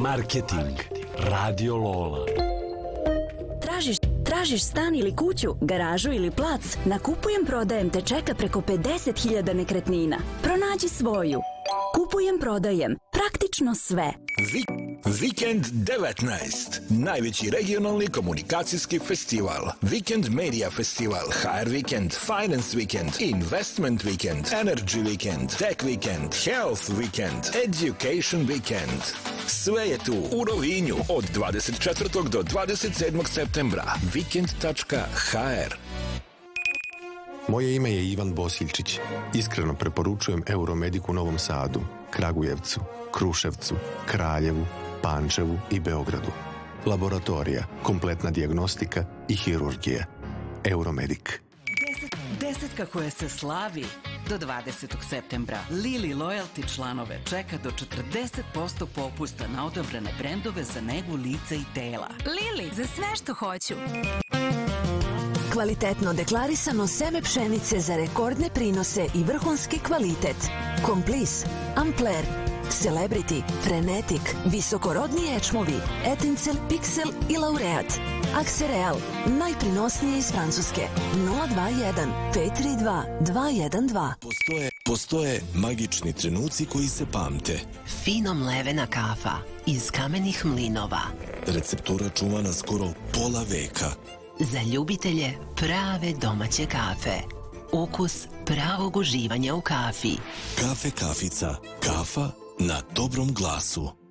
Marketing Radio Lola. Tražiš stan ili kuću, garažu ili plac? Na Kupujem prodajem te čeka preko 50.000 nekretnina. Pronađi svoju. Kupujem prodajem. Praktično sve. Vikend 19. Najveći regionalni komunikacijski festival. Weekend Media Festival, HR Weekend, Finance Weekend, Investment Weekend, Energy Weekend, Tech Weekend, Health Weekend, Education Weekend. Sve je tu u Rovinju od 24. do 27. septembra. Weekend.hr. Moje ime je Ivan Bosiljčić. Iskreno preporučujem Euromedic u Novom Sadu, Kragujevcu, Kruševcu, Kraljevu, Pančevu i Beogradu. Laboratorija, kompletna dijagnostika i hirurgija. Euromedic. Desetka koja se slavi do 20. septembra. Lili Loyalty članove čeka do 40% popusta na odabrane brendove za negu lica i tela. Lili, za sve što hoću. Kvalitetno deklarisano seme pšenice za rekordne prinose i vrhunski kvalitet. Komplis, Ampler, Celebrity, Frenetic, visokorodni ječmovi, Etincel, Pixel i Laureat. Aksereal, najprinosnije iz Francuske. 021 532 212. Postoje magični trenuci koji se pamte. Fino mlevena kafa iz kamenih mlinova. Receptura čuvana skoro pola veka. Za ljubitelje prave domaće kafe. Ukus pravog uživanja u kafi. Kafe Kafica. Kafa na dobrom glasu.